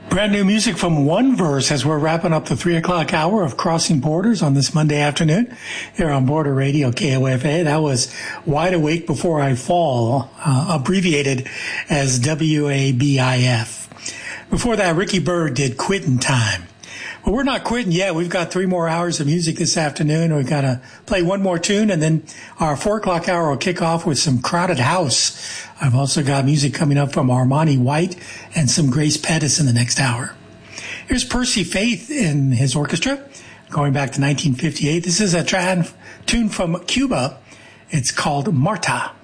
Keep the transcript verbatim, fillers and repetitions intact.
Brand new music from One Verse as we're wrapping up the three o'clock hour of Crossing Borders on this Monday afternoon here on Border Radio K O F A. That was Wide Awake Before I Fall, uh, abbreviated as W A B I F. Before that, Ricky Byrd did Quittin' Time. But we're not quitting yet. We've got three more hours of music this afternoon. We've got to play one more tune, and then our four o'clock hour will kick off with some Crowded House. I've also got music coming up from Armani White and some Grace Pettis in the next hour. Here's Percy Faith in his orchestra, going back to nineteen fifty-eight. This is a tra- tune from Cuba. It's called Marta.